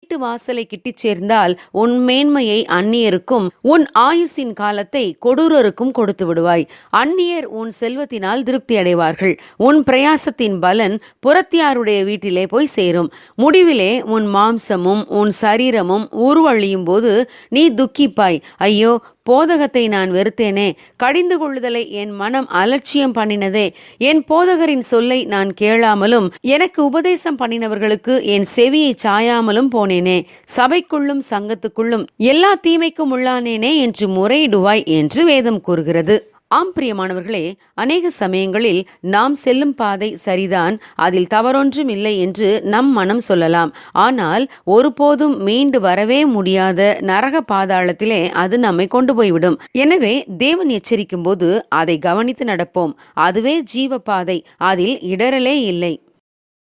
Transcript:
வீட்டு வாசலை கிட்டிச் சேர்ந்தால் உன் மேன்மையை அந்நியருக்கும் உன் ஆயுசின் காலத்தை கொடூரருக்கும் கொடுத்து விடுவாய். அந்நியர் உன் செல்வத்தினால் திருப்தி அடைவார்கள். உன் பிரயாசத்தின் பலன் புறத்தியாருடைய வீட்டிலே போய் சேரும். முடிவிலே உன் மாம்சமும் உன் சரீரமும் உருவழியும் போது நீ துக்கிப்பாய். ஐயோ, போதகத்தை நான் வெறுத்தேனே, கடிந்து கொள்ளுதலை என் மனம் அலட்சியம் பண்ணினதே. என் போதகரின் சொல்லை நான் கேளாமலும் எனக்கு உபதேசம் பண்ணினவர்களுக்கு என் செவியை சாயாமலும் போனேனே. சபைக்குள்ளும் சங்கத்துக்குள்ளும் எல்லா தீமைக்கும் உள்ளானேனே என்று முறையிடுவாய் என்று வேதம் கூறுகிறது. ஆம் பிரியமானவர்களே, அநேக சமயங்களில் நாம் செல்லும் பாதை சரிதான், அதில் தவறொன்றும் இல்லை என்று நம் மனம் சொல்லலாம். ஆனால் ஒருபோதும் மீண்டு வரவே முடியாத நரக பாதாளத்திலே அது நம்மை கொண்டு போய்விடும். எனவே தேவன் எச்சரிக்கும் போது அதை கவனித்து நடப்போம். அதுவே ஜீவ பாதை, அதில் இடரலே இல்லை.